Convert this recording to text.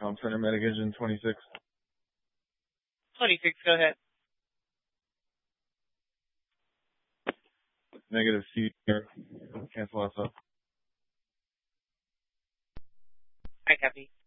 Com Center Medivision 26. 26, go ahead. Negative C here. Cancel us up. I copy.